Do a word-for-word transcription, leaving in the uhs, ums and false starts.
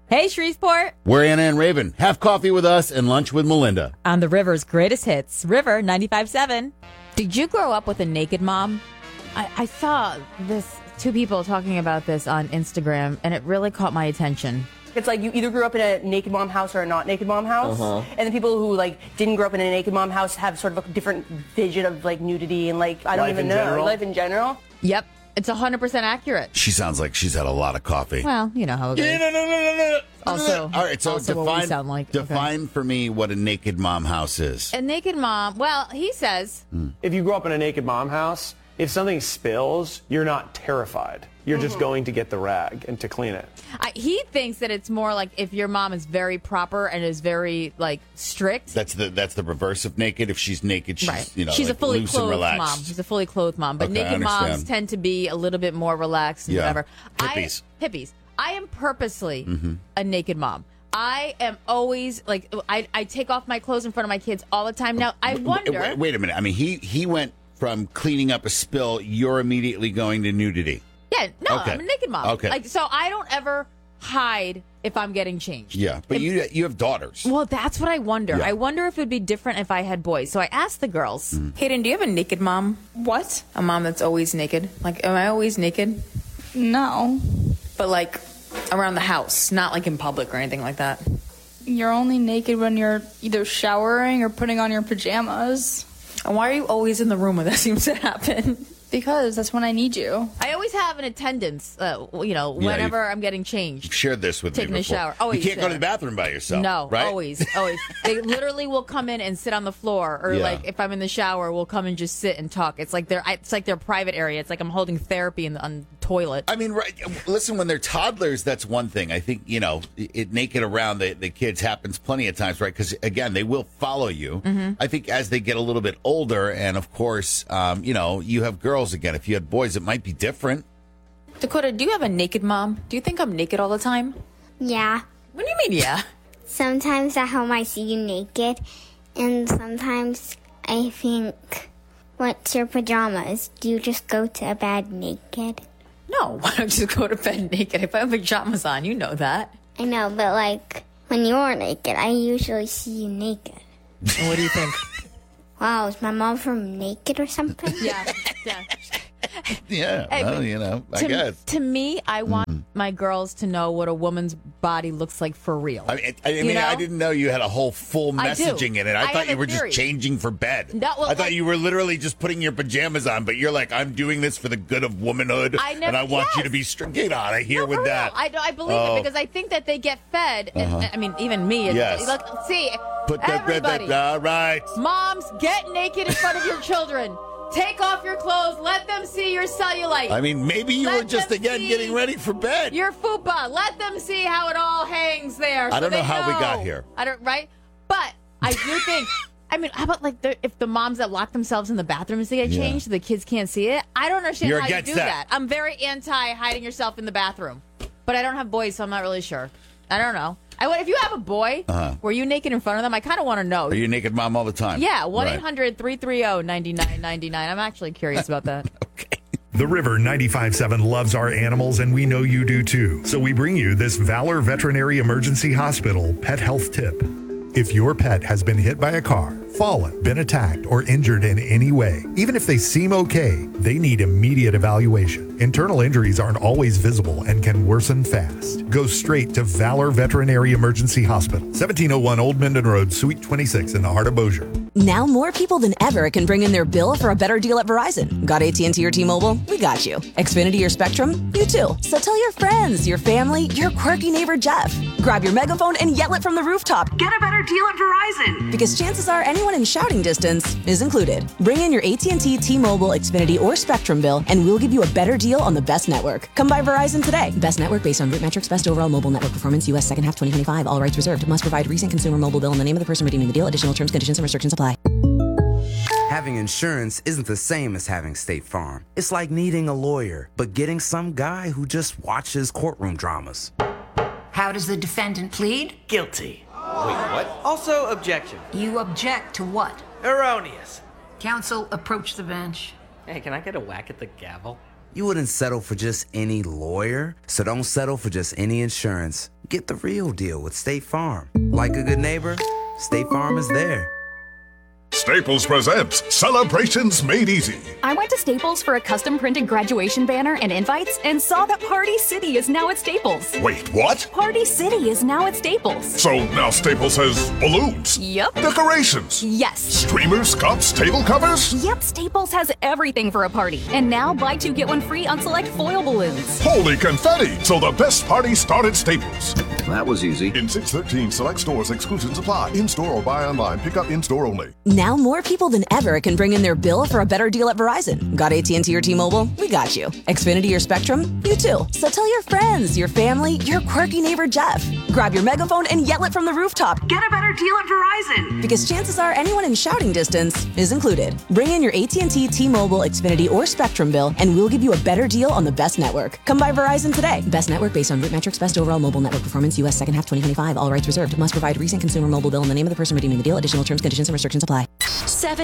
Hey, Shreveport. We're Anna and Raven. Have coffee with us and lunch with Melinda. On the River's greatest hits, River ninety-five point seven. Did you grow up with a naked mom? I, I saw this, two people talking about this on Instagram, and it really caught my attention. It's like you either grew up in a naked mom house or a not naked mom house. Uh-huh. And the people who like didn't grow up in a naked mom house have sort of a different vision of like nudity and like, I don't Life even in know, general? life in general. Yep, it's one hundred percent accurate. She sounds like she's had a lot of coffee. Well, you know how it goes. Yeah, no, no, no, no, no. Also, all right, so also what we define, sound like. define for me what a naked mom house is. A naked mom, well, he says, If you grow up in a naked mom house, if something spills, you're not terrified. You're just going to get the rag and to clean it. I, he thinks that it's more like if your mom is very proper and is very, like, strict. That's the that's the reverse of naked. If she's naked, she's Right. you know she's like a fully loose and clothed relaxed. mom. She's a fully clothed mom. But Okay, I naked moms understand. tend to be a little bit more relaxed and Yeah. whatever. Hippies. I, hippies. I am purposely Mm-hmm. a naked mom. I am always, like, I, I take off my clothes in front of my kids all the time. Now, I wonder. Wait, wait a minute. I mean, he he went from cleaning up a spill. You're immediately going to nudity. Yeah, no, Okay. I'm a naked mom. Okay. Like, so I don't ever hide if I'm getting changed. Yeah, but If- you you have daughters. Well, that's what I wonder. Yeah. I wonder if it would be different if I had boys. So I asked the girls. Mm. Hayden, do you have a naked mom? What? A mom that's always naked? Like, am I always naked? No. But like around the house, not like in public or anything like that. You're only naked when you're either showering or putting on your pajamas. And why are you always in the room when that seems to happen? Because that's when I need you. I always have an attendance, uh, you know, Yeah, whenever you- I'm getting changed. You've shared this with Taking me a before. shower. Always you can't go share. to the bathroom by yourself. No, right? always, always. They literally will come in and sit on the floor, or Yeah. like if I'm in the shower, we'll come and just sit and talk. It's like their, it's like their private area. It's like I'm holding therapy in the on the toilet. I mean, right? Listen, when they're toddlers, that's one thing. I think you know, it naked around the, the kids happens plenty of times, right? Because again, they will follow you. Mm-hmm. I think as they get a little bit older, and of course, um, you know, you have girls again. If you had boys, it might be different. Dakota, do you have a naked mom? Do you think I'm naked all the time? Yeah. What do you mean, yeah? Sometimes at home I see you naked, and sometimes I think, what's your pajamas? Do you just go to bed naked? No, why don't you just go to bed naked? If I have pajamas on, you know that. I know, but like, when you're naked, I usually see you naked. And what do you think? Wow, is my mom from Naked or something? Yeah, yeah. Yeah, Hey, well, but you know, I to, guess. to me, I want my girls to know what a woman's body looks like for real. I mean, I, I, You mean, I know? didn't know you had a whole full I do. messaging in it. I, I thought have you a were theory. just changing for bed. No, well, I thought like- you were literally just putting your pajamas on, but you're like, I'm doing this for the good of womanhood, I never- and I want you yes. to be straight. Get out of here No, with for that. real. I, I believe Oh. it because I think that they get fed. And, I mean, even me. It's, Yes. Look, see, Put that, that, everybody. that, all right. Moms, get naked in front of your children. Take off your clothes. Let them see your cellulite. I mean, maybe you Let were just them again see getting ready for bed. your fupa. Let them see how it all hangs there. I so don't know they how we got here. I don't. Right, but I do think. I mean, how about like the, if the moms that lock themselves in the bathroom as they get Yeah. changed, so the kids can't see it? I don't understand You're how you against do that. that. I'm very anti hiding yourself in the bathroom, but I don't have boys, so I'm not really sure. I don't know. I would- if you have a boy, Uh-huh. were you naked in front of them? I kind of want to know. Are you a naked mom all the time? Yeah, one Right. eight hundred three three zero nine nine nine nine. I'm actually curious about that. The River ninety-five point seven loves our animals, and we know you do too. So we bring you this Valor Veterinary Emergency Hospital pet health tip. If your pet has been hit by a car, fallen, been attacked, or injured in any way, even if they seem okay, they need immediate evaluation. Internal injuries aren't always visible and can worsen fast. Go straight to Valor Veterinary Emergency Hospital, seventeen oh one Old Minden Road, Suite twenty-six in the heart of Bossier. Now more people than ever can bring in their bill for a better deal at Verizon. Got A T and T or T-Mobile? We got you. Xfinity or Spectrum? You too. So tell your friends, your family, your quirky neighbor Jeff. Grab your megaphone and yell it from the rooftop. Get a better deal at Verizon. Because chances are anyone in shouting distance is included. Bring in your A T and T, T-Mobile, Xfinity, or Spectrum bill and we'll give you a better deal on the best network. Come by Verizon today. Best network based on root metrics, best overall mobile network performance, U S second half twenty twenty-five. All rights reserved. Must provide recent consumer mobile bill and the name of the person redeeming the deal. Additional terms, conditions, and restrictions apply. Having insurance isn't the same as having State Farm. It's like needing a lawyer, but getting some guy who just watches courtroom dramas. How does the defendant plead? Guilty. Wait, what? Also, objection. You object to what? Erroneous. Counsel, approach the bench. Hey, can I get a whack at the gavel? You wouldn't settle for just any lawyer, so don't settle for just any insurance. Get the real deal with State Farm. Like a good neighbor, State Farm is there. Staples presents Celebrations Made Easy. I went to Staples for a custom printed graduation banner and invites and saw that Party City is now at Staples. Wait, what? Party City is now at Staples. So now Staples has balloons? Yep. Decorations? Yes. Streamers, cups, table covers? Yep, Staples has everything for a party. And now buy two, get one free on select foil balloons. Holy confetti! So the best party started Staples. That was easy. In six thirteen select stores, exclusions apply. In-store or buy online. Pick up in-store only. Now more people than ever can bring in their bill for a better deal at Verizon. Got A T and T or T-Mobile? We got you. Xfinity or Spectrum? You too. So tell your friends, your family, your quirky neighbor Jeff. Grab your megaphone and yell it from the rooftop. Get a better deal at Verizon. Because chances are anyone in shouting distance is included. Bring in your A T and T, T-Mobile, Xfinity, or Spectrum bill and we'll give you a better deal on the best network. Come by Verizon today. Best network based on root metrics, best overall mobile network performance, U S second half twenty twenty-five. All rights reserved. Must provide recent consumer mobile bill in the name of the person redeeming the deal. Additional terms, conditions, and restrictions apply.